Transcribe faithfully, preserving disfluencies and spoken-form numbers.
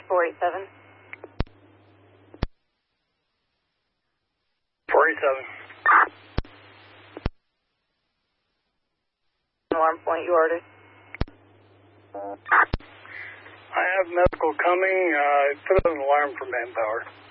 four eight seven. four eight seven. Alarm point you ordered. I have medical coming. Uh, put an alarm for manpower.